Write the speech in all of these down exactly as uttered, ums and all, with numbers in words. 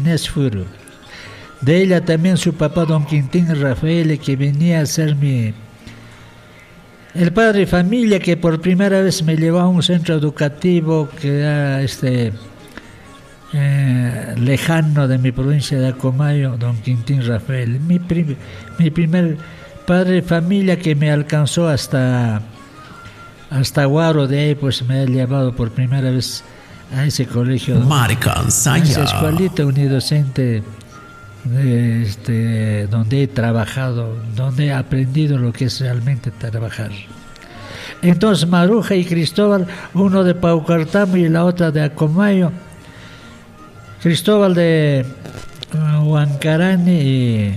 Nesfuro. De ella también su papá don Quintín Rafael, que venía a ser mi... el padre de familia, que por primera vez me llevó a un centro educativo que era este, eh, lejano de mi provincia de Acomayo, don Quintín Rafael. Mi, prim, mi primer padre de familia que me alcanzó hasta, hasta Guaro, de ahí pues me ha llevado por primera vez a ese colegio, a esa escuelita unidocente, de este, donde he trabajado, donde he aprendido lo que es realmente trabajar. Entonces Maruja y Cristóbal, uno de Paucartambo y la otra de Acomayo. Cristóbal de uh, Huancarani y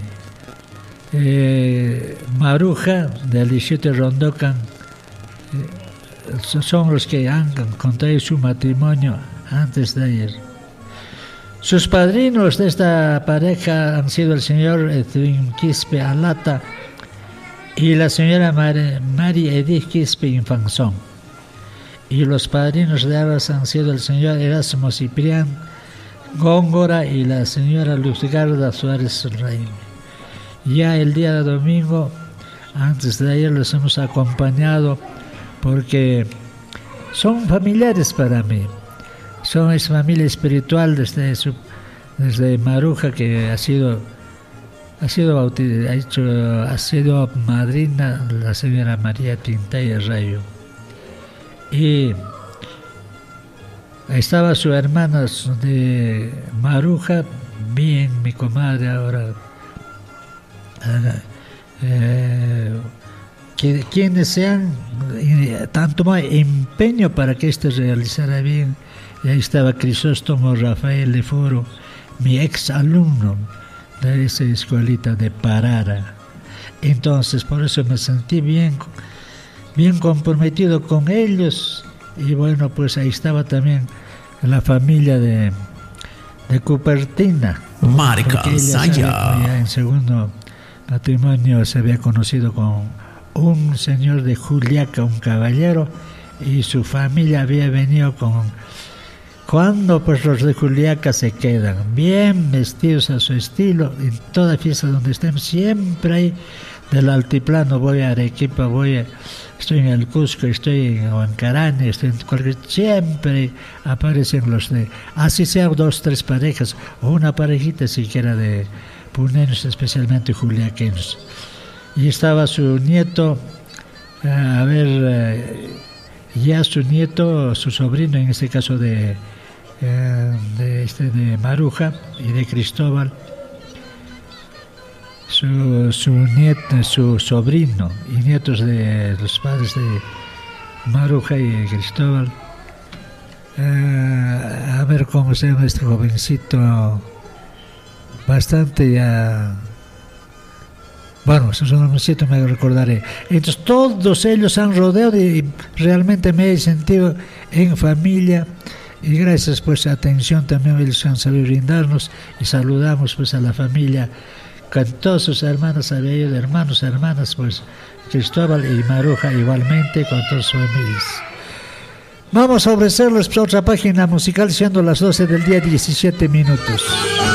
eh, Maruja del distrito de Rondocan, eh, son los que han contraído su matrimonio antes de ayer. Sus padrinos de esta pareja han sido el señor Edwin Quispe Alata y la señora María Edith Quispe Infanzón. Y los padrinos de arras han sido el señor Erasmo Ciprián Góngora y la señora Luzgarda Suárez Rey. Ya el día de domingo, antes de ayer, los hemos acompañado porque son familiares para mí. Son esa familia espiritual desde su, desde Maruja, que ha sido ha sido bautizada, ha, hecho, ha sido madrina la señora María Tintaya Rayo. Y estaba su hermana de Maruja, bien, mi comadre ahora, eh, que, quienes sean tanto más empeño para que esto se realizara bien. Y ahí estaba Crisóstomo Rafael Leforo, mi ex alumno de esa escuelita de Parara. Entonces, por eso me sentí bien, bien comprometido con ellos. Y bueno, pues ahí estaba también la familia de, de Cupertina. Marca ya en segundo matrimonio se había conocido con un señor de Juliaca, un caballero, y su familia había venido con... Cuando pues los de Juliaca se quedan bien vestidos a su estilo, en toda fiesta donde estén, siempre hay del altiplano, voy a Arequipa, voy a, estoy en el Cusco, estoy en Huancarani, estoy en cualquier, siempre aparecen los de, así sean dos, tres parejas, o una parejita siquiera de puneños, especialmente juliaqueños. Y estaba su nieto, eh, a ver, eh, ya su nieto, su sobrino, en este caso de... Eh, de, este, de Maruja y de Cristóbal, su, su nieto, su sobrino y nietos de los padres de Maruja y de Cristóbal. Eh, a ver cómo se llama este jovencito, bastante ya. Bueno, esos son los sitios, me recordaré. Entonces, todos ellos han rodeado y realmente me he sentido en familia. Y gracias pues a atención también ellos han sabido brindarnos y saludamos pues a la familia con todos sus hermanos, había ido hermanos, hermanas, pues Cristóbal y Maruja igualmente con todas sus familias. Vamos a ofrecerles otra página musical siendo las doce del día diecisiete minutos.